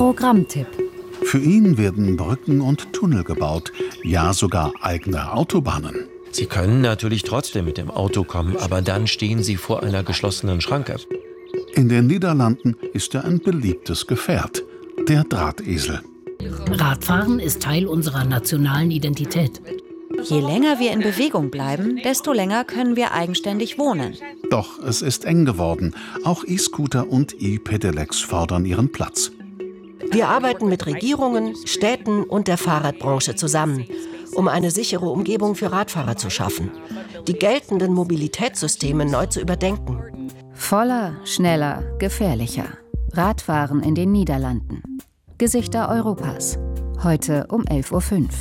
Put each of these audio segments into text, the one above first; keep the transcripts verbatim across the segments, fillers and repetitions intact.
Programmtipp. Für ihn werden Brücken und Tunnel gebaut, ja sogar eigene Autobahnen. Sie können natürlich trotzdem mit dem Auto kommen, aber dann stehen Sie vor einer geschlossenen Schranke. In den Niederlanden ist er ein beliebtes Gefährt, der Drahtesel. Radfahren ist Teil unserer nationalen Identität. Je länger wir in Bewegung bleiben, desto länger können wir eigenständig wohnen. Doch es ist eng geworden. Auch E-Scooter und E-Pedelecs fordern ihren Platz. Wir arbeiten mit Regierungen, Städten und der Fahrradbranche zusammen, um eine sichere Umgebung für Radfahrer zu schaffen, die geltenden Mobilitätssysteme neu zu überdenken. Voller, schneller, gefährlicher. Radfahren in den Niederlanden. Gesichter Europas. Heute um elf Uhr fünf.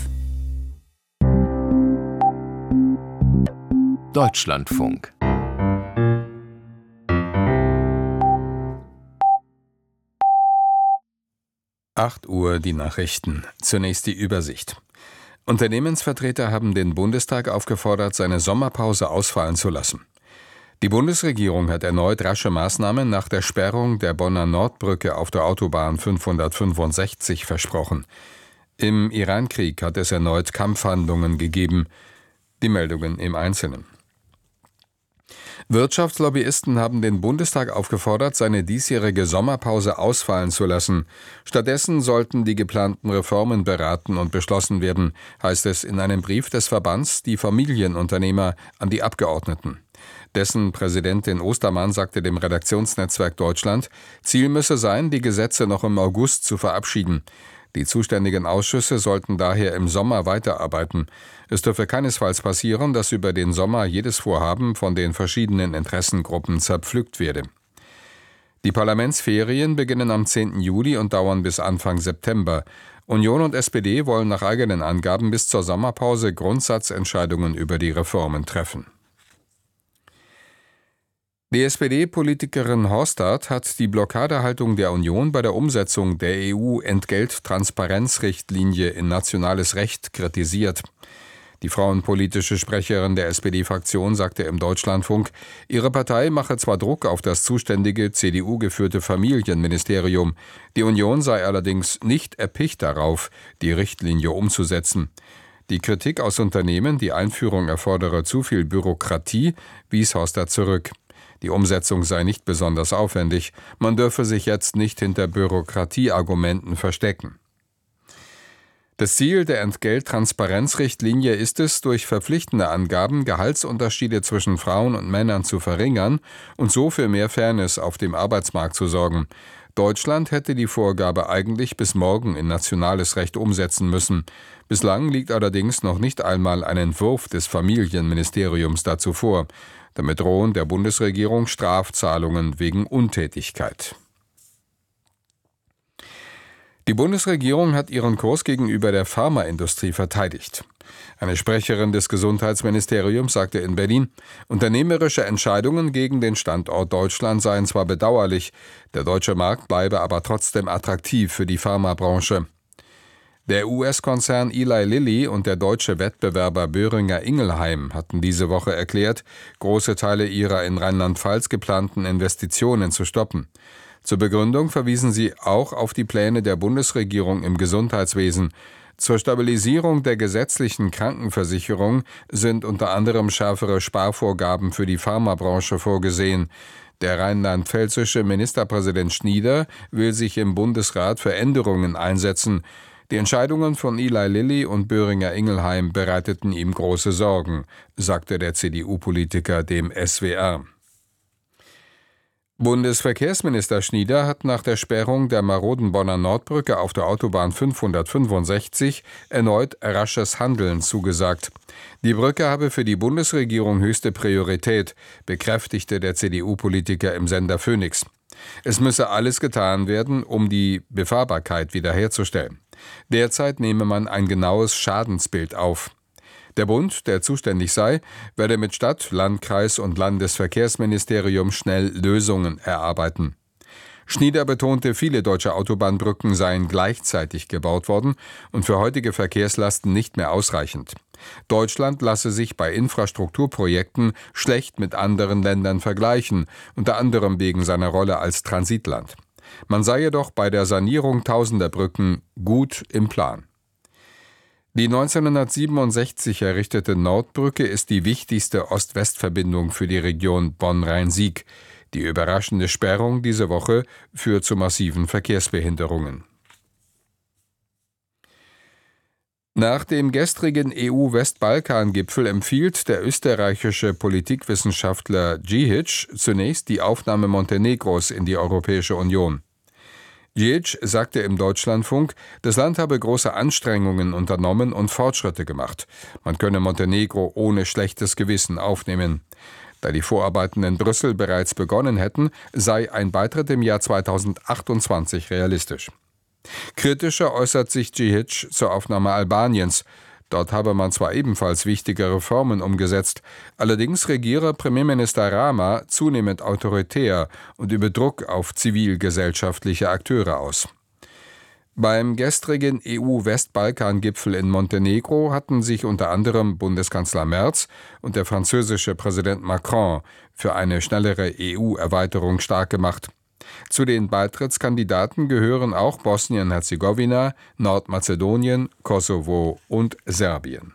Deutschlandfunk. acht Uhr die Nachrichten. Zunächst die Übersicht. Unternehmensvertreter haben den Bundestag aufgefordert, seine Sommerpause ausfallen zu lassen. Die Bundesregierung hat erneut rasche Maßnahmen nach der Sperrung der Bonner Nordbrücke auf der Autobahn fünfhundertfünfundsechzig versprochen. Im Irankrieg hat es erneut Kampfhandlungen gegeben. Die Meldungen im Einzelnen. Wirtschaftslobbyisten haben den Bundestag aufgefordert, seine diesjährige Sommerpause ausfallen zu lassen. Stattdessen sollten die geplanten Reformen beraten und beschlossen werden, heißt es in einem Brief des Verbands Die Familienunternehmer an die Abgeordneten. Dessen Präsidentin Ostermann sagte dem Redaktionsnetzwerk Deutschland, Ziel müsse sein, die Gesetze noch im August zu verabschieden. Die zuständigen Ausschüsse sollten daher im Sommer weiterarbeiten. Es dürfe keinesfalls passieren, dass über den Sommer jedes Vorhaben von den verschiedenen Interessengruppen zerpflückt werde. Die Parlamentsferien beginnen am zehnten Juli und dauern bis Anfang September. Union und S P D wollen nach eigenen Angaben bis zur Sommerpause Grundsatzentscheidungen über die Reformen treffen. Die S P D-Politikerin Horsthardt hat die Blockadehaltung der Union bei der Umsetzung der E U-Entgelttransparenzrichtlinie in nationales Recht kritisiert. Die frauenpolitische Sprecherin der S P D-Fraktion sagte im Deutschlandfunk, ihre Partei mache zwar Druck auf das zuständige C D U-geführte Familienministerium, die Union sei allerdings nicht erpicht darauf, die Richtlinie umzusetzen. Die Kritik aus Unternehmen, die Einführung erfordere zu viel Bürokratie, wies Horsthardt zurück. Die Umsetzung sei nicht besonders aufwendig, man dürfe sich jetzt nicht hinter Bürokratieargumenten verstecken. Das Ziel der Entgelttransparenzrichtlinie ist es, durch verpflichtende Angaben Gehaltsunterschiede zwischen Frauen und Männern zu verringern und so für mehr Fairness auf dem Arbeitsmarkt zu sorgen. Deutschland hätte die Vorgabe eigentlich bis morgen in nationales Recht umsetzen müssen. Bislang liegt allerdings noch nicht einmal ein Entwurf des Familienministeriums dazu vor. Damit drohen der Bundesregierung Strafzahlungen wegen Untätigkeit. Die Bundesregierung hat ihren Kurs gegenüber der Pharmaindustrie verteidigt. Eine Sprecherin des Gesundheitsministeriums sagte in Berlin, unternehmerische Entscheidungen gegen den Standort Deutschland seien zwar bedauerlich, der deutsche Markt bleibe aber trotzdem attraktiv für die Pharmabranche. Der U S-Konzern Eli Lilly und der deutsche Wettbewerber Boehringer Ingelheim hatten diese Woche erklärt, große Teile ihrer in Rheinland-Pfalz geplanten Investitionen zu stoppen. Zur Begründung verwiesen sie auch auf die Pläne der Bundesregierung im Gesundheitswesen. Zur Stabilisierung der gesetzlichen Krankenversicherung sind unter anderem schärfere Sparvorgaben für die Pharmabranche vorgesehen. Der rheinland-pfälzische Ministerpräsident Schnieder will sich im Bundesrat für Änderungen einsetzen. Die Entscheidungen von Eli Lilly und Boehringer Ingelheim bereiteten ihm große Sorgen, sagte der C D U-Politiker dem S W R. Bundesverkehrsminister Schnieder hat nach der Sperrung der maroden Bonner Nordbrücke auf der Autobahn fünfhundertfünfundsechzig erneut rasches Handeln zugesagt. Die Brücke habe für die Bundesregierung höchste Priorität, bekräftigte der C D U-Politiker im Sender Phoenix. Es müsse alles getan werden, um die Befahrbarkeit wiederherzustellen. Derzeit nehme man ein genaues Schadensbild auf. Der Bund, der zuständig sei, werde mit Stadt-, Landkreis- und Landesverkehrsministerium schnell Lösungen erarbeiten. Schnieder betonte, viele deutsche Autobahnbrücken seien gleichzeitig gebaut worden und für heutige Verkehrslasten nicht mehr ausreichend. Deutschland lasse sich bei Infrastrukturprojekten schlecht mit anderen Ländern vergleichen, unter anderem wegen seiner Rolle als Transitland. Man sei jedoch bei der Sanierung tausender Brücken gut im Plan. Die neunzehnhundertsiebenundsechzig errichtete Nordbrücke ist die wichtigste Ost-West-Verbindung für die Region Bonn-Rhein-Sieg. Die überraschende Sperrung diese Woche führt zu massiven Verkehrsbehinderungen. Nach dem gestrigen E U-Westbalkan-Gipfel empfiehlt der österreichische Politikwissenschaftler Djihic zunächst die Aufnahme Montenegros in die Europäische Union. Djihic sagte im Deutschlandfunk, das Land habe große Anstrengungen unternommen und Fortschritte gemacht. Man könne Montenegro ohne schlechtes Gewissen aufnehmen. Da die Vorarbeiten in Brüssel bereits begonnen hätten, sei ein Beitritt im Jahr zweitausendachtundzwanzig realistisch. Kritischer äußert sich Djihic zur Aufnahme Albaniens. Dort habe man zwar ebenfalls wichtige Reformen umgesetzt, allerdings regiere Premierminister Rama zunehmend autoritär und übe Druck auf zivilgesellschaftliche Akteure aus. Beim gestrigen E U-Westbalkan-Gipfel in Montenegro hatten sich unter anderem Bundeskanzler Merz und der französische Präsident Macron für eine schnellere E U-Erweiterung stark gemacht. Zu den Beitrittskandidaten gehören auch Bosnien-Herzegowina, Nordmazedonien, Kosovo und Serbien.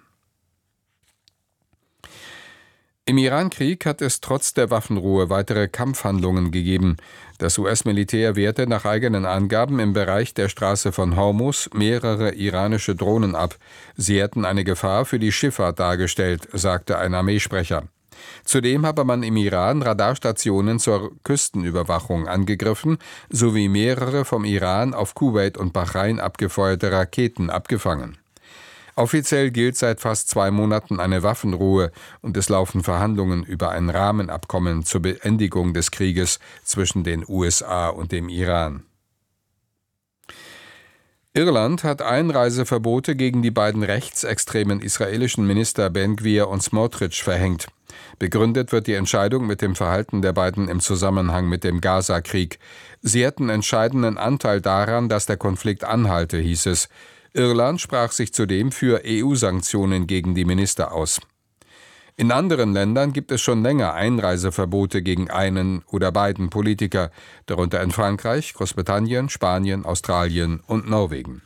Im Irankrieg hat es trotz der Waffenruhe weitere Kampfhandlungen gegeben. Das U S-Militär wehrte nach eigenen Angaben im Bereich der Straße von Hormuz mehrere iranische Drohnen ab. Sie hätten eine Gefahr für die Schifffahrt dargestellt, sagte ein Armeesprecher. Zudem habe man im Iran Radarstationen zur Küstenüberwachung angegriffen, sowie mehrere vom Iran auf Kuwait und Bahrain abgefeuerte Raketen abgefangen. Offiziell gilt seit fast zwei Monaten eine Waffenruhe und es laufen Verhandlungen über ein Rahmenabkommen zur Beendigung des Krieges zwischen den U S A und dem Iran. Irland hat Einreiseverbote gegen die beiden rechtsextremen israelischen Minister Ben Gvir und Smotrich verhängt. Begründet wird die Entscheidung mit dem Verhalten der beiden im Zusammenhang mit dem Gaza-Krieg. Sie hätten entscheidenden Anteil daran, dass der Konflikt anhalte, hieß es. Irland sprach sich zudem für E U-Sanktionen gegen die Minister aus. In anderen Ländern gibt es schon länger Einreiseverbote gegen einen oder beiden Politiker, darunter in Frankreich, Großbritannien, Spanien, Australien und Norwegen.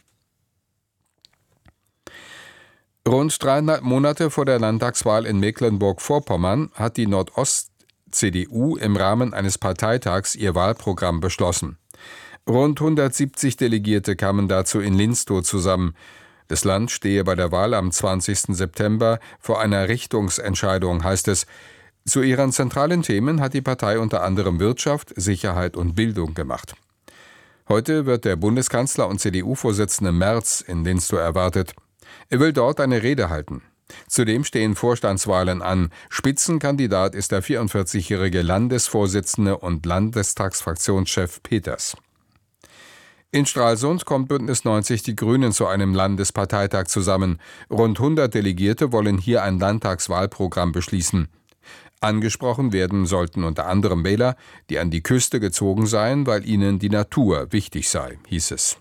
Rund dreieinhalb Monate vor der Landtagswahl in Mecklenburg-Vorpommern hat die Nordost-C D U im Rahmen eines Parteitags ihr Wahlprogramm beschlossen. Rund hundertsiebzig Delegierte kamen dazu in Linstow zusammen. Das Land stehe bei der Wahl am zwanzigsten September vor einer Richtungsentscheidung, heißt es. Zu ihren zentralen Themen hat die Partei unter anderem Wirtschaft, Sicherheit und Bildung gemacht. Heute wird der Bundeskanzler und C D U-Vorsitzende Merz in Linstow erwartet. Er will dort eine Rede halten. Zudem stehen Vorstandswahlen an. Spitzenkandidat ist der vierundvierzigjährige Landesvorsitzende und Landestagsfraktionschef Peters. In Stralsund kommt Bündnis neunzig Die Grünen zu einem Landesparteitag zusammen. Rund hundert Delegierte wollen hier ein Landtagswahlprogramm beschließen. Angesprochen werden sollten unter anderem Wähler, die an die Küste gezogen seien, weil ihnen die Natur wichtig sei, hieß es.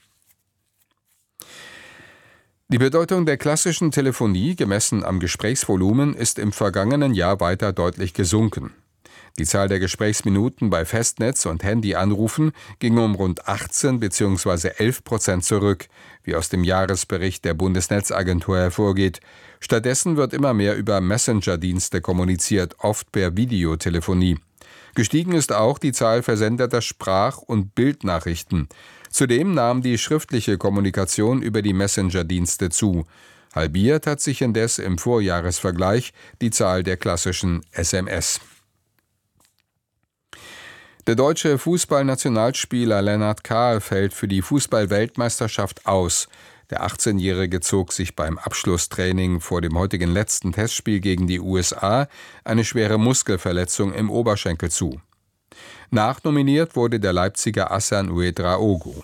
Die Bedeutung der klassischen Telefonie, gemessen am Gesprächsvolumen, ist im vergangenen Jahr weiter deutlich gesunken. Die Zahl der Gesprächsminuten bei Festnetz- und Handyanrufen ging um rund achtzehn bzw. elf Prozent zurück, wie aus dem Jahresbericht der Bundesnetzagentur hervorgeht. Stattdessen wird immer mehr über Messenger-Dienste kommuniziert, oft per Videotelefonie. Gestiegen ist auch die Zahl versendeter Sprach- und Bildnachrichten. Zudem nahm die schriftliche Kommunikation über die Messenger-Dienste zu. Halbiert hat sich indes im Vorjahresvergleich die Zahl der klassischen S M S. Der deutsche Fußballnationalspieler Lennart Kahl fällt für die Fußball-Weltmeisterschaft aus. Der achtzehnjährige zog sich beim Abschlusstraining vor dem heutigen letzten Testspiel gegen die U S A eine schwere Muskelverletzung im Oberschenkel zu. Nachnominiert wurde der Leipziger Hassan Ouedraogo.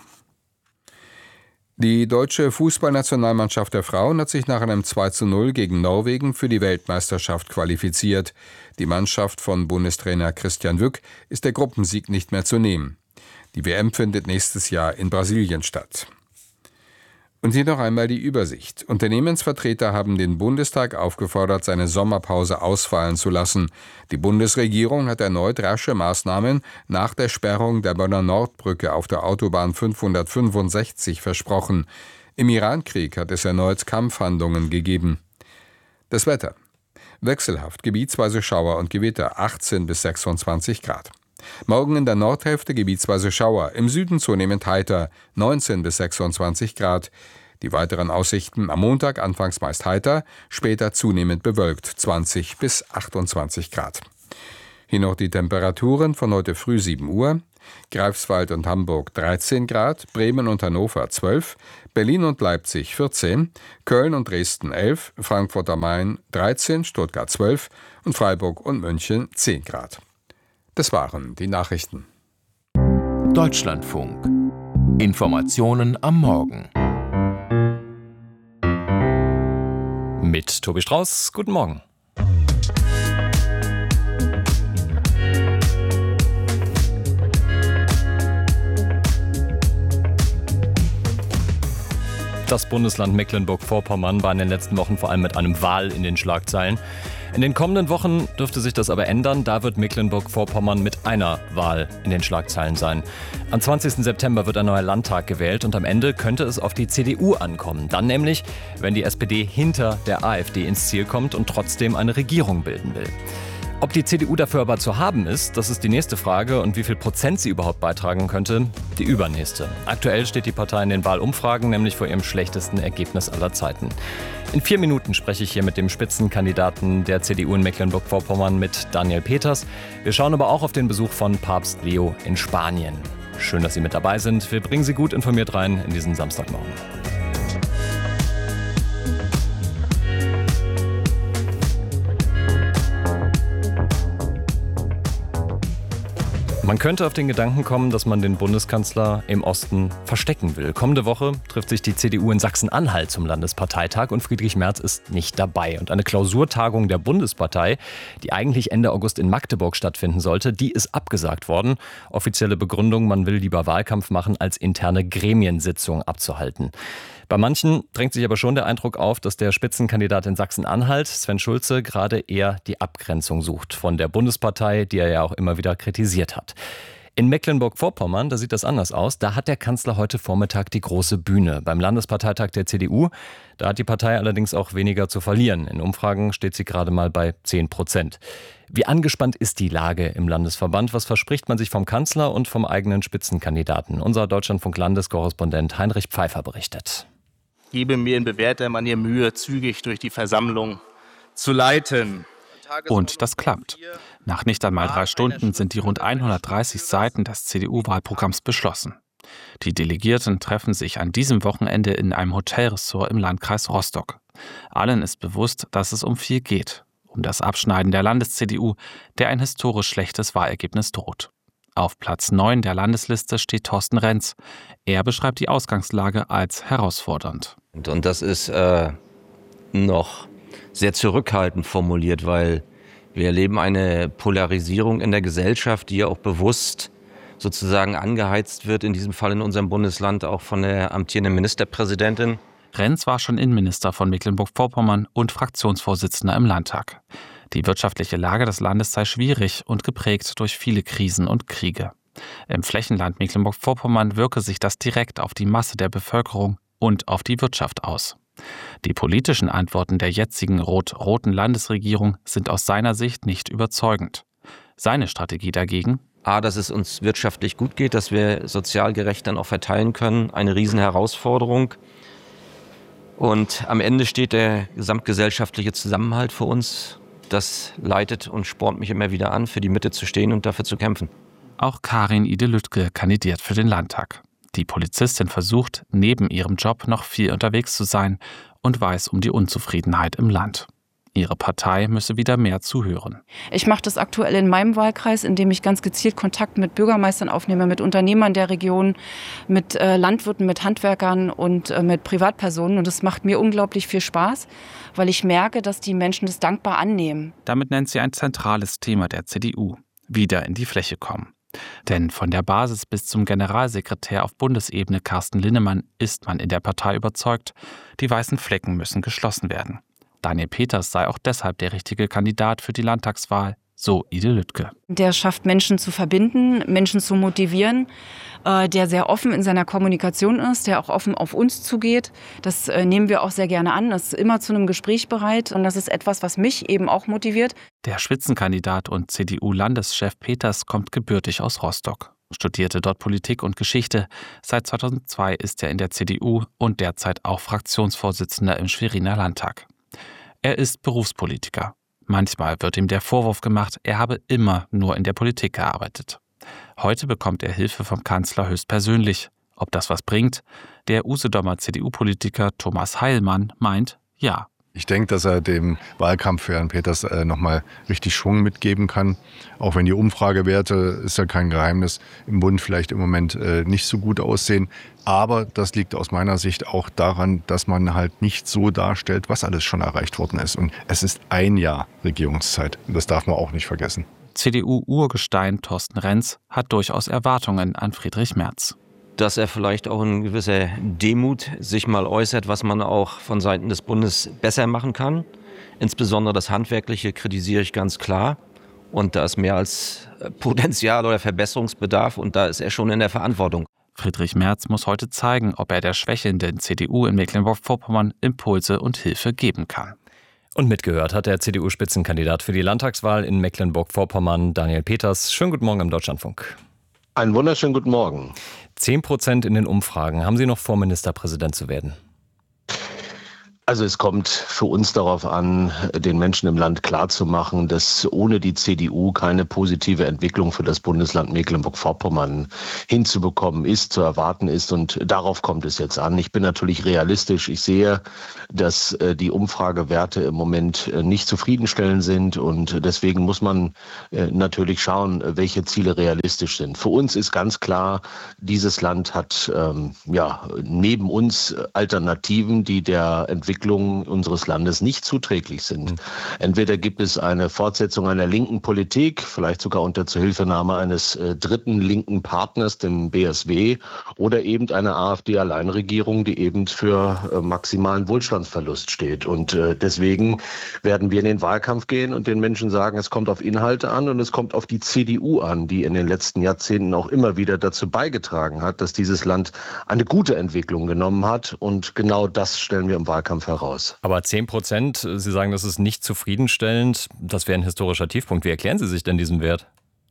Die deutsche Fußballnationalmannschaft der Frauen hat sich nach einem zwei zu null gegen Norwegen für die Weltmeisterschaft qualifiziert. Die Mannschaft von Bundestrainer Christian Wück ist der Gruppensieg nicht mehr zu nehmen. Die W M findet nächstes Jahr in Brasilien statt. Und hier noch einmal die Übersicht. Unternehmensvertreter haben den Bundestag aufgefordert, seine Sommerpause ausfallen zu lassen. Die Bundesregierung hat erneut rasche Maßnahmen nach der Sperrung der Bonner Nordbrücke auf der Autobahn fünfhundertfünfundsechzig versprochen. Im Irankrieg hat es erneut Kampfhandlungen gegeben. Das Wetter. Wechselhaft, gebietsweise Schauer und Gewitter, achtzehn bis sechsundzwanzig Grad. Morgen in der Nordhälfte gebietsweise Schauer, im Süden zunehmend heiter, neunzehn bis sechsundzwanzig Grad. Die weiteren Aussichten am Montag anfangs meist heiter, später zunehmend bewölkt, zwanzig bis achtundzwanzig Grad. Hier noch die Temperaturen von heute früh sieben Uhr. Greifswald und Hamburg dreizehn Grad, Bremen und Hannover zwölf, Berlin und Leipzig vierzehn, Köln und Dresden elf, Frankfurt am Main dreizehn, Stuttgart zwölf und Freiburg und München zehn Grad. Das waren die Nachrichten. Deutschlandfunk. Informationen am Morgen. Mit Tobi Strauß. Guten Morgen. Das Bundesland Mecklenburg-Vorpommern war in den letzten Wochen vor allem mit einem Wal in den Schlagzeilen. In den kommenden Wochen dürfte sich das aber ändern. Da wird Mecklenburg-Vorpommern mit einer Wahl in den Schlagzeilen sein. Am zwanzigsten September wird ein neuer Landtag gewählt und am Ende könnte es auf die C D U ankommen. Dann nämlich, wenn die S P D hinter der AfD ins Ziel kommt und trotzdem eine Regierung bilden will. Ob die C D U dafür aber zu haben ist, das ist die nächste Frage. Und wie viel Prozent sie überhaupt beitragen könnte, die übernächste. Aktuell steht die Partei in den Wahlumfragen nämlich vor ihrem schlechtesten Ergebnis aller Zeiten. In vier Minuten spreche ich hier mit dem Spitzenkandidaten der C D U in Mecklenburg-Vorpommern, mit Daniel Peters. Wir schauen aber auch auf den Besuch von Papst Leo in Spanien. Schön, dass Sie mit dabei sind. Wir bringen Sie gut informiert rein in diesen Samstagmorgen. Man könnte auf den Gedanken kommen, dass man den Bundeskanzler im Osten verstecken will. Kommende Woche trifft sich die C D U in Sachsen-Anhalt zum Landesparteitag und Friedrich Merz ist nicht dabei. Und eine Klausurtagung der Bundespartei, die eigentlich Ende August in Magdeburg stattfinden sollte, die ist abgesagt worden. Offizielle Begründung, man will lieber Wahlkampf machen, als interne Gremiensitzung abzuhalten. Bei manchen drängt sich aber schon der Eindruck auf, dass der Spitzenkandidat in Sachsen-Anhalt, Sven Schulze, gerade eher die Abgrenzung sucht von der Bundespartei, die er ja auch immer wieder kritisiert hat. In Mecklenburg-Vorpommern, da sieht das anders aus. Da hat der Kanzler heute Vormittag die große Bühne. Beim Landesparteitag der C D U, da hat die Partei allerdings auch weniger zu verlieren. In Umfragen steht sie gerade mal bei zehn Prozent. Wie angespannt ist die Lage im Landesverband? Was verspricht man sich vom Kanzler und vom eigenen Spitzenkandidaten? Unser Deutschlandfunk-Landeskorrespondent Heinrich Pfeiffer berichtet. Gebe mir in bewährter Manier Mühe, zügig durch die Versammlung zu leiten. Und das klappt. Nach nicht einmal drei Stunden sind die rund hundertdreißig Seiten des C D U-Wahlprogramms beschlossen. Die Delegierten treffen sich an diesem Wochenende in einem Hotelressort im Landkreis Rostock. Allen ist bewusst, dass es um viel geht. Um das Abschneiden der Landes-C D U, der ein historisch schlechtes Wahlergebnis droht. Auf Platz neun der Landesliste steht Thorsten Renz. Er beschreibt die Ausgangslage als herausfordernd. Und das ist äh, noch sehr zurückhaltend formuliert, weil wir erleben eine Polarisierung in der Gesellschaft, die ja auch bewusst sozusagen angeheizt wird, in diesem Fall in unserem Bundesland auch von der amtierenden Ministerpräsidentin. Renz war schon Innenminister von Mecklenburg-Vorpommern und Fraktionsvorsitzender im Landtag. Die wirtschaftliche Lage des Landes sei schwierig und geprägt durch viele Krisen und Kriege. Im Flächenland Mecklenburg-Vorpommern wirke sich das direkt auf die Masse der Bevölkerung und auf die Wirtschaft aus. Die politischen Antworten der jetzigen rot-roten Landesregierung sind aus seiner Sicht nicht überzeugend. Seine Strategie dagegen? A, dass es uns wirtschaftlich gut geht, dass wir sozial gerecht dann auch verteilen können. Eine Riesenherausforderung. Und am Ende steht der gesamtgesellschaftliche Zusammenhalt für uns. Das leitet und spornt mich immer wieder an, für die Mitte zu stehen und dafür zu kämpfen. Auch Karin Ide-Lüttke kandidiert für den Landtag. Die Polizistin versucht, neben ihrem Job noch viel unterwegs zu sein und weiß um die Unzufriedenheit im Land. Ihre Partei müsse wieder mehr zuhören. Ich mache das aktuell in meinem Wahlkreis, indem ich ganz gezielt Kontakt mit Bürgermeistern aufnehme, mit Unternehmern der Region, mit äh, Landwirten, mit Handwerkern und äh, mit Privatpersonen. Und das macht mir unglaublich viel Spaß, weil ich merke, dass die Menschen das dankbar annehmen. Damit nennt sie ein zentrales Thema der C D U: wieder in die Fläche kommen. Denn von der Basis bis zum Generalsekretär auf Bundesebene Carsten Linnemann ist man in der Partei überzeugt, die weißen Flecken müssen geschlossen werden. Daniel Peters sei auch deshalb der richtige Kandidat für die Landtagswahl, so Ide Lüttke. Der schafft Menschen zu verbinden, Menschen zu motivieren, äh, der sehr offen in seiner Kommunikation ist, der auch offen auf uns zugeht. Das äh, nehmen wir auch sehr gerne an, das ist immer zu einem Gespräch bereit und das ist etwas, was mich eben auch motiviert. Der Spitzenkandidat und C D U-Landeschef Peters kommt gebürtig aus Rostock, studierte dort Politik und Geschichte. Seit zweitausendzwei ist er in der C D U und derzeit auch Fraktionsvorsitzender im Schweriner Landtag. Er ist Berufspolitiker. Manchmal wird ihm der Vorwurf gemacht, er habe immer nur in der Politik gearbeitet. Heute bekommt er Hilfe vom Kanzler höchstpersönlich. Ob das was bringt? Der Usedomer C D U-Politiker Thomas Heilmann meint, ja. Ich denke, dass er dem Wahlkampf für Herrn Peters äh, nochmal richtig Schwung mitgeben kann. Auch wenn die Umfragewerte, ist ja kein Geheimnis, im Bund vielleicht im Moment äh, nicht so gut aussehen. Aber das liegt aus meiner Sicht auch daran, dass man halt nicht so darstellt, was alles schon erreicht worden ist. Und es ist ein Jahr Regierungszeit. Das darf man auch nicht vergessen. C D U-Urgestein Thorsten Renz hat durchaus Erwartungen an Friedrich Merz. Dass er vielleicht auch in gewisser Demut sich mal äußert, was man auch von Seiten des Bundes besser machen kann. Insbesondere das Handwerkliche kritisiere ich ganz klar. Und da ist mehr als Potenzial oder Verbesserungsbedarf und da ist er schon in der Verantwortung. Friedrich Merz muss heute zeigen, ob er der schwächelnden C D U in Mecklenburg-Vorpommern Impulse und Hilfe geben kann. Und mitgehört hat der C D U-Spitzenkandidat für die Landtagswahl in Mecklenburg-Vorpommern, Daniel Peters. Schönen guten Morgen im Deutschlandfunk. Einen wunderschönen guten Morgen. Zehn Prozent in den Umfragen. Haben Sie noch vor, Ministerpräsident zu werden? Also es kommt für uns darauf an, den Menschen im Land klarzumachen, dass ohne die C D U keine positive Entwicklung für das Bundesland Mecklenburg-Vorpommern hinzubekommen ist, zu erwarten ist. Und darauf kommt es jetzt an. Ich bin natürlich realistisch. Ich sehe, dass die Umfragewerte im Moment nicht zufriedenstellend sind. Und deswegen muss man natürlich schauen, welche Ziele realistisch sind. Für uns ist ganz klar, dieses Land hat ähm, ja neben uns Alternativen, die der Entwicklung unseres Landes nicht zuträglich sind. Entweder gibt es eine Fortsetzung einer linken Politik, vielleicht sogar unter Zuhilfenahme eines äh, dritten linken Partners, dem B S W, oder eben eine AfD-Alleinregierung, die eben für äh, maximalen Wohlstandsverlust steht. Und äh, deswegen werden wir in den Wahlkampf gehen und den Menschen sagen, es kommt auf Inhalte an und es kommt auf die C D U an, die in den letzten Jahrzehnten auch immer wieder dazu beigetragen hat, dass dieses Land eine gute Entwicklung genommen hat. Und genau das stellen wir im Wahlkampf heraus. Aber zehn Prozent, Sie sagen, das ist nicht zufriedenstellend. Das wäre ein historischer Tiefpunkt. Wie erklären Sie sich denn diesen Wert?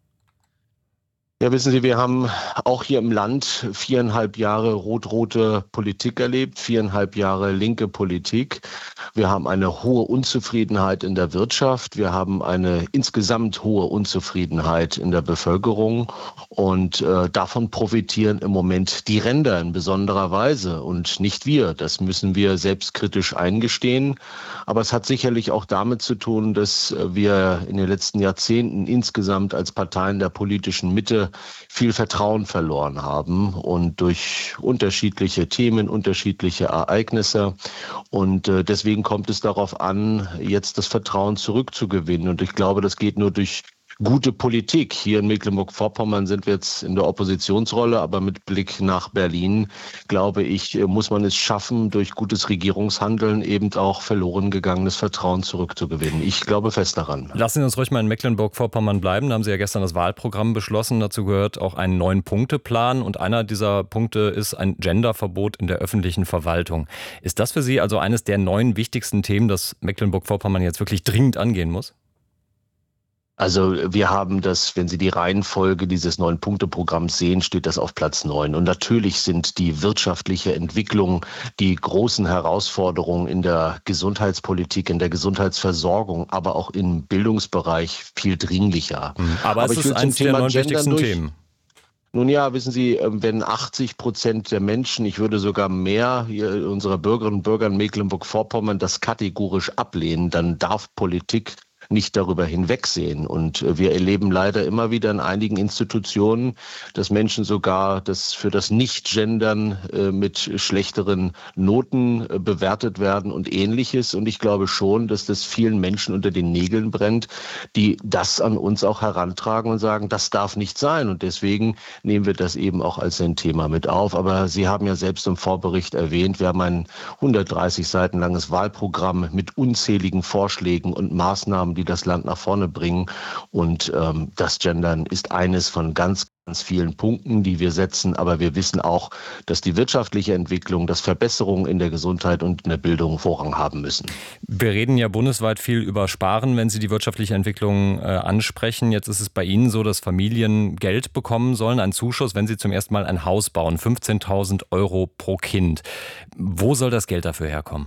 Ja, wissen Sie, wir haben auch hier im Land viereinhalb Jahre rot-rote Politik erlebt, viereinhalb Jahre linke Politik. Wir haben eine hohe Unzufriedenheit in der Wirtschaft. Wir haben eine insgesamt hohe Unzufriedenheit in der Bevölkerung. Und äh, davon profitieren im Moment die Ränder in besonderer Weise und nicht wir. Das müssen wir selbstkritisch eingestehen. Aber es hat sicherlich auch damit zu tun, dass wir in den letzten Jahrzehnten insgesamt als Parteien der politischen Mitte viel Vertrauen verloren haben und durch unterschiedliche Themen, unterschiedliche Ereignisse. Und äh, deswegen kommt es darauf an, jetzt das Vertrauen zurückzugewinnen. Und ich glaube, das geht nur durch gute Politik. Hier in Mecklenburg-Vorpommern sind wir jetzt in der Oppositionsrolle, aber mit Blick nach Berlin, glaube ich, muss man es schaffen, durch gutes Regierungshandeln eben auch verloren gegangenes Vertrauen zurückzugewinnen. Ich glaube fest daran. Lassen Sie uns ruhig mal in Mecklenburg-Vorpommern bleiben. Da haben Sie ja gestern das Wahlprogramm beschlossen. Dazu gehört auch ein Neun-Punkte-Plan. Und einer dieser Punkte ist ein Genderverbot in der öffentlichen Verwaltung. Ist das für Sie also eines der neun wichtigsten Themen, das Mecklenburg-Vorpommern jetzt wirklich dringend angehen muss? Also wir haben das, wenn Sie die Reihenfolge dieses Neun-Punkte-Programms sehen, steht das auf Platz neun. Und natürlich sind die wirtschaftliche Entwicklung, die großen Herausforderungen in der Gesundheitspolitik, in der Gesundheitsversorgung, aber auch im Bildungsbereich viel dringlicher. Aber, aber es ist eines der neun wichtigsten Themen. Nun ja, wissen Sie, wenn achtzig Prozent der Menschen, ich würde sogar mehr unserer Bürgerinnen und Bürger in Mecklenburg-Vorpommern das kategorisch ablehnen, dann darf Politik nicht darüber hinwegsehen. Und wir erleben leider immer wieder in einigen Institutionen, dass Menschen sogar das für das Nicht-Gendern äh, mit schlechteren Noten äh, bewertet werden und Ähnliches. Und ich glaube schon, dass das vielen Menschen unter den Nägeln brennt, die das an uns auch herantragen und sagen, das darf nicht sein. Und deswegen nehmen wir das eben auch als ein Thema mit auf. Aber Sie haben ja selbst im Vorbericht erwähnt, wir haben ein hundertdreißig Seiten langes Wahlprogramm mit unzähligen Vorschlägen und Maßnahmen, die das Land nach vorne bringen. Und ähm, das Gendern ist eines von ganz ganz vielen Punkten, die wir setzen. Aber wir wissen auch, dass die wirtschaftliche Entwicklung, dass Verbesserungen in der Gesundheit und in der Bildung Vorrang haben müssen. Wir reden ja bundesweit viel über Sparen, wenn Sie die wirtschaftliche Entwicklung äh, ansprechen. Jetzt ist es bei Ihnen so, dass Familien Geld bekommen sollen, einen Zuschuss, wenn sie zum ersten Mal ein Haus bauen, fünfzehntausend Euro pro Kind. Wo soll das Geld dafür herkommen?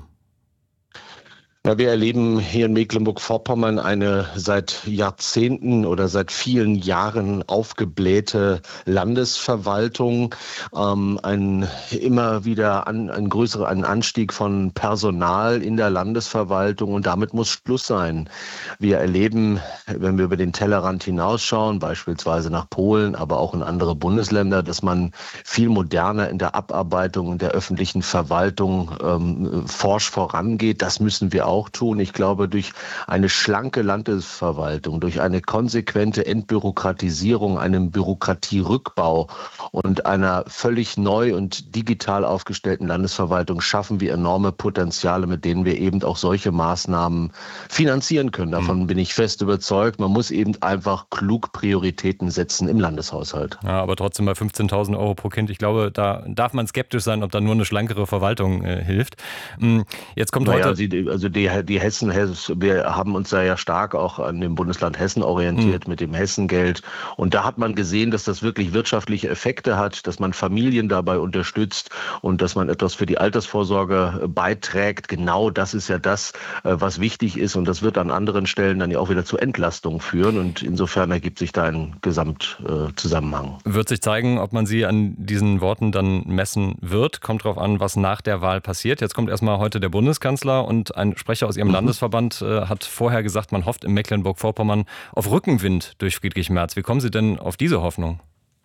Ja, wir erleben hier in Mecklenburg-Vorpommern eine seit Jahrzehnten oder seit vielen Jahren aufgeblähte Landesverwaltung, ähm, ein immer wieder an, ein größerer ein Anstieg von Personal in der Landesverwaltung und damit muss Schluss sein. Wir erleben, wenn wir über den Tellerrand hinausschauen, beispielsweise nach Polen, aber auch in andere Bundesländer, dass man viel moderner in der Abarbeitung der öffentlichen Verwaltung ähm, forsch vorangeht. Das müssen wir auch auch tun. Ich glaube, durch eine schlanke Landesverwaltung, durch eine konsequente Entbürokratisierung, einen Bürokratierückbau und einer völlig neu und digital aufgestellten Landesverwaltung schaffen wir enorme Potenziale, mit denen wir eben auch solche Maßnahmen finanzieren können. Davon mhm. bin ich fest überzeugt. Man muss eben einfach klug Prioritäten setzen im Landeshaushalt. Ja, aber trotzdem bei fünfzehntausend Euro pro Kind. Ich glaube, da darf man skeptisch sein, ob da nur eine schlankere Verwaltung äh, hilft. Jetzt kommt naja, heute... Sie, also die, die Hessen, wir haben uns da ja stark auch an dem Bundesland Hessen orientiert mhm. mit dem Hessengeld. Und da hat man gesehen, dass das wirklich wirtschaftliche Effekte hat, dass man Familien dabei unterstützt und dass man etwas für die Altersvorsorge beiträgt. Genau das ist ja das, was wichtig ist. Und das wird an anderen Stellen dann ja auch wieder zu Entlastung führen. Und insofern ergibt sich da ein Gesamtzusammenhang. Wird sich zeigen, ob man Sie an diesen Worten dann messen wird. Kommt darauf an, was nach der Wahl passiert. Jetzt kommt erstmal heute der Bundeskanzler und ein Sprecher aus Ihrem mhm. Landesverband äh, hat vorher gesagt, man hofft in Mecklenburg-Vorpommern auf Rückenwind durch Friedrich Merz. Wie kommen Sie denn auf diese Hoffnung?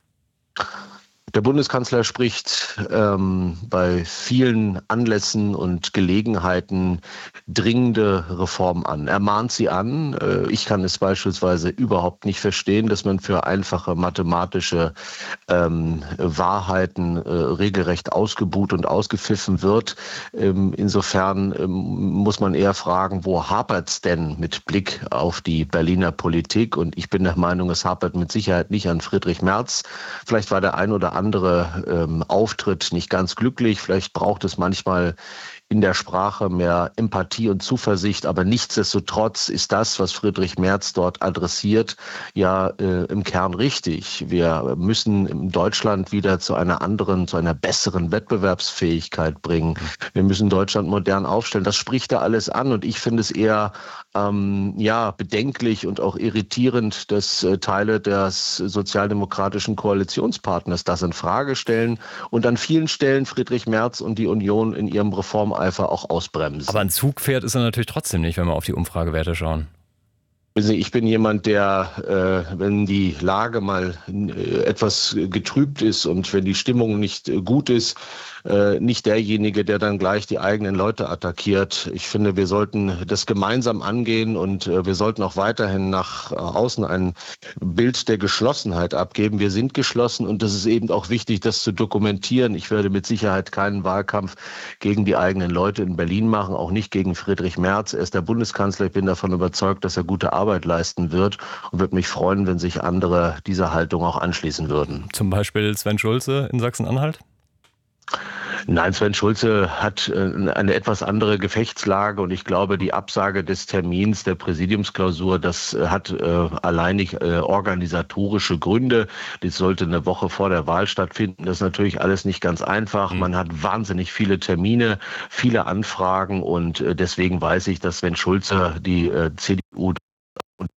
Der Bundeskanzler spricht ähm, bei vielen Anlässen und Gelegenheiten dringende Reformen an. Er mahnt sie an. Äh, ich kann es beispielsweise überhaupt nicht verstehen, dass man für einfache mathematische ähm, Wahrheiten äh, regelrecht ausgebuht und ausgepfiffen wird. Ähm, insofern ähm, muss man eher fragen, wo hapert's denn mit Blick auf die Berliner Politik? Und ich bin der Meinung, es hapert mit Sicherheit nicht an Friedrich Merz. Vielleicht war der ein oder andere andere ähm, Auftritt nicht ganz glücklich. Vielleicht braucht es manchmal in der Sprache mehr Empathie und Zuversicht. Aber nichtsdestotrotz ist das, was Friedrich Merz dort adressiert, ja äh, im Kern richtig. Wir müssen in Deutschland wieder zu einer anderen, zu einer besseren Wettbewerbsfähigkeit bringen. Wir müssen Deutschland modern aufstellen. Das spricht da alles an. Und ich finde es eher ähm, ja, bedenklich und auch irritierend, dass äh, Teile des sozialdemokratischen Koalitionspartners das in Frage stellen und an vielen Stellen Friedrich Merz und die Union in ihrem Reform einfach auch ausbremsen. Aber ein Zugpferd ist er natürlich trotzdem nicht, wenn wir auf die Umfragewerte schauen. Ich bin jemand, der, äh, wenn die Lage mal äh, etwas getrübt ist und wenn die Stimmung nicht äh, gut ist, äh, nicht derjenige, der dann gleich die eigenen Leute attackiert. Ich finde, wir sollten das gemeinsam angehen und äh, wir sollten auch weiterhin nach außen ein Bild der Geschlossenheit abgeben. Wir sind geschlossen und das ist eben auch wichtig, das zu dokumentieren. Ich werde mit Sicherheit keinen Wahlkampf gegen die eigenen Leute in Berlin machen, auch nicht gegen Friedrich Merz. Er ist der Bundeskanzler. Ich bin davon überzeugt, dass er gute Arbeit leisten wird und würde mich freuen, wenn sich andere dieser Haltung auch anschließen würden. Zum Beispiel Sven Schulze in Sachsen-Anhalt? Nein, Sven Schulze hat eine etwas andere Gefechtslage und ich glaube, die Absage des Termins der Präsidiumsklausur, das hat äh, alleinig äh, organisatorische Gründe. Das sollte eine Woche vor der Wahl stattfinden. Das ist natürlich alles nicht ganz einfach. Man hat wahnsinnig viele Termine, viele Anfragen und äh, deswegen weiß ich, dass Sven Schulze die äh, C D U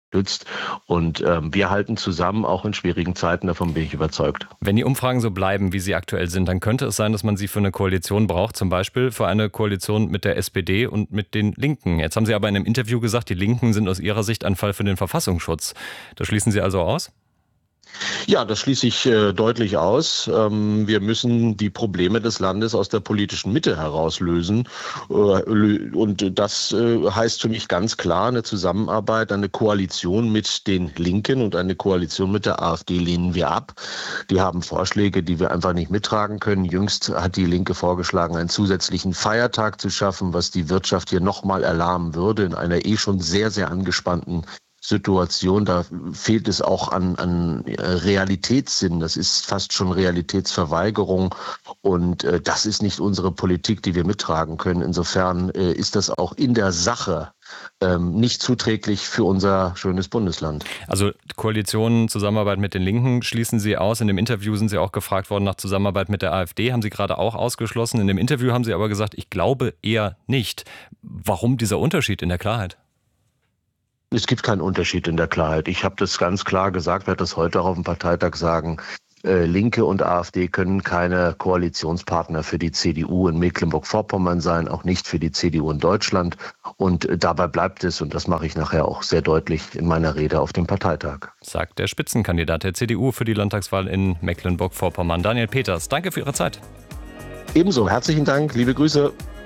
nützt. Und ähm, wir halten zusammen, auch in schwierigen Zeiten, davon bin ich überzeugt. Wenn die Umfragen so bleiben, wie sie aktuell sind, dann könnte es sein, dass man sie für eine Koalition braucht, zum Beispiel für eine Koalition mit der S P D und mit den Linken. Jetzt haben Sie aber in einem Interview gesagt, die Linken sind aus Ihrer Sicht ein Fall für den Verfassungsschutz. Das schließen Sie also aus? Ja, das schließe ich äh, deutlich aus. Ähm, wir müssen die Probleme des Landes aus der politischen Mitte herauslösen. Äh, und das äh, heißt für mich ganz klar eine Zusammenarbeit, eine Koalition mit den Linken und eine Koalition mit der AfD lehnen wir ab. Die haben Vorschläge, die wir einfach nicht mittragen können. Jüngst hat die Linke vorgeschlagen, einen zusätzlichen Feiertag zu schaffen, was die Wirtschaft hier nochmal erlahmen würde in einer eh schon sehr, sehr angespannten Situation. Da fehlt es auch an, an Realitätssinn. Das ist fast schon Realitätsverweigerung. Und äh, das ist nicht unsere Politik, die wir mittragen können. Insofern äh, ist das auch in der Sache ähm, nicht zuträglich für unser schönes Bundesland. Also Koalition, Zusammenarbeit mit den Linken schließen Sie aus. In dem Interview sind Sie auch gefragt worden nach Zusammenarbeit mit der AfD. Haben Sie gerade auch ausgeschlossen. In dem Interview haben Sie aber gesagt, ich glaube eher nicht. Warum dieser Unterschied in der Klarheit? Es gibt keinen Unterschied in der Klarheit. Ich habe das ganz klar gesagt, werde das heute auch auf dem Parteitag sagen. Äh, Linke und AfD können keine Koalitionspartner für die C D U in Mecklenburg-Vorpommern sein, auch nicht für die C D U in Deutschland. Und äh, dabei bleibt es, und das mache ich nachher auch sehr deutlich in meiner Rede auf dem Parteitag. Sagt der Spitzenkandidat der C D U für die Landtagswahl in Mecklenburg-Vorpommern, Daniel Peters. Danke für Ihre Zeit. Ebenso, herzlichen Dank, liebe Grüße.